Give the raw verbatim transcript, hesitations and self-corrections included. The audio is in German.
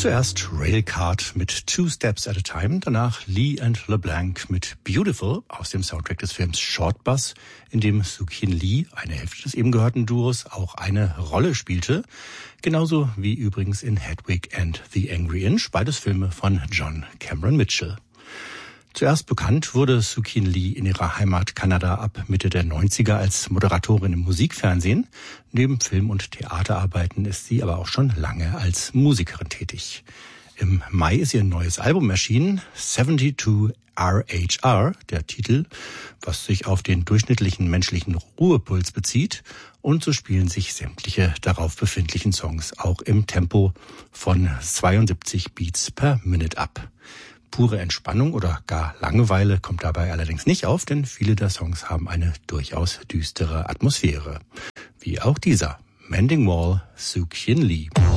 Zuerst Railcard mit Two Steps at a Time, danach Lee and LeBlanc mit Beautiful aus dem Soundtrack des Films Short Bus, in dem Soo-Khin Lee, eine Hälfte des eben gehörten Duos, auch eine Rolle spielte. Genauso wie übrigens in Hedwig and the Angry Inch, beides Filme von John Cameron Mitchell. Zuerst bekannt wurde Soo-Khin Lee in ihrer Heimat Kanada ab Mitte der neunziger als Moderatorin im Musikfernsehen. Neben Film- und Theaterarbeiten ist sie aber auch schon lange als Musikerin tätig. Im Mai ist ihr neues Album erschienen, zweiundsiebzig R H R, der Titel, was sich auf den durchschnittlichen menschlichen Ruhepuls bezieht. Und so spielen sich sämtliche darauf befindlichen Songs auch im Tempo von zweiundsiebzig Beats per Minute ab. Pure Entspannung oder gar Langeweile kommt dabei allerdings nicht auf, denn viele der Songs haben eine durchaus düstere Atmosphäre. Wie auch dieser, Mending Wall, Soo-Khin Lee.